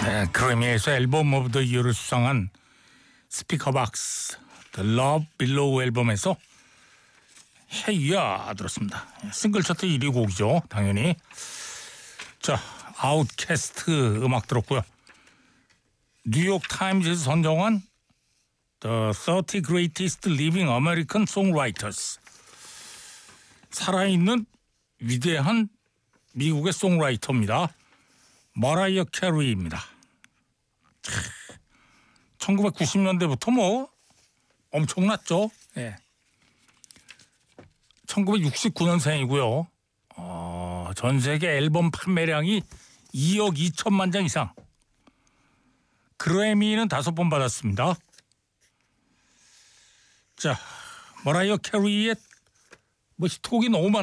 그래미에서 앨범 오브 더 이어를 수상한 스피커박스 The Love Below 앨범에서 헤이야 들었습니다. 싱글 차트 1위 곡이죠. 당연히. 자, 아웃캐스트 음악 들었고요. 뉴욕 타임즈에서 선정한 The 30 Greatest Living American Songwriters, 살아있는 위대한 미국의 송라이터입니다. 머라이어 캐리입니다. 1990년대부터 뭐 엄청났죠. 예. 1969년생이고요. 전 세계 앨범 판매량이 2억 2천만 장 이상. 그래미는 5번 받았습니다. 자, 머라이어 캐리의 히트곡이 너무 많아요.